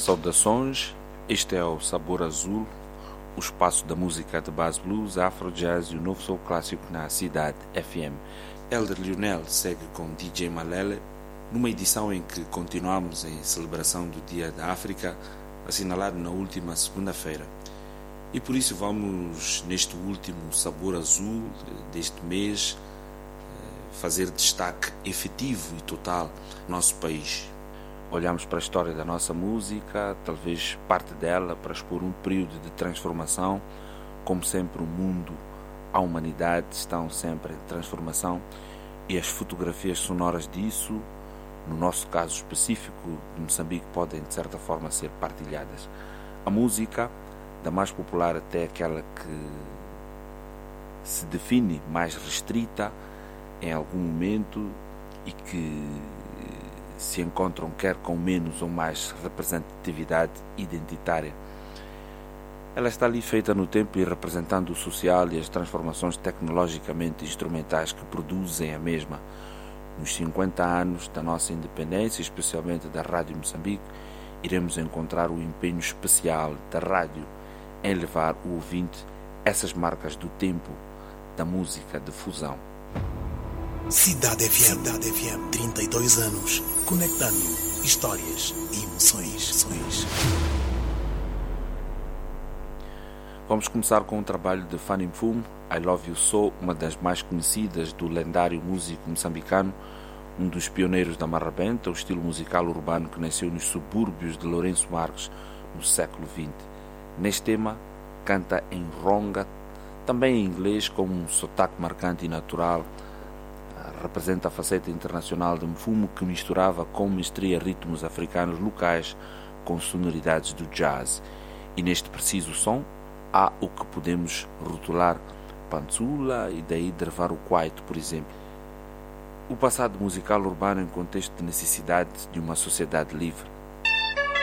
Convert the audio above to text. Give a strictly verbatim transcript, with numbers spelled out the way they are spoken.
Saudações, este é o Sabor Azul, o espaço da música de base blues, afro jazz e o novo soul clássico na Cidade F M. Elder Lionel segue com D J Malele, numa edição em que continuamos em celebração do Dia da África, assinalado na última segunda-feira. E por isso vamos, neste último Sabor Azul deste mês, fazer destaque efetivo e total no nosso país. Olhamos para a história da nossa música, talvez parte dela, para expor um período de transformação. Como sempre, o mundo, a humanidade estão sempre em transformação e as fotografias sonoras disso, no nosso caso específico de Moçambique, podem de certa forma ser partilhadas. A música, da mais popular até aquela que se define mais restrita em algum momento e que se encontram quer com menos ou mais representatividade identitária. Ela está ali feita no tempo e representando o social e as transformações tecnologicamente instrumentais que produzem a mesma. Nos cinquenta anos da nossa independência, especialmente da Rádio Moçambique, iremos encontrar o empenho especial da rádio em levar o ouvinte essas marcas do tempo da música de fusão. Cidade F M, Cidade F M, trinta e dois anos, conectando histórias e emoções. Vamos começar com o trabalho de Fanny Mfumu, I Love You So, uma das mais conhecidas do lendário músico moçambicano, um dos pioneiros da marrabenta, o estilo musical urbano que nasceu nos subúrbios de Lourenço Marques no século vinte. Neste tema, canta em ronga, também em inglês, com um sotaque marcante e natural. Representa a faceta internacional de Mfumu, que misturava com mestria ritmos africanos locais com sonoridades do jazz. E neste preciso som há o que podemos rotular pantsula e daí derivar o kwaito, por exemplo. O passado musical urbano em contexto de necessidade de uma sociedade livre.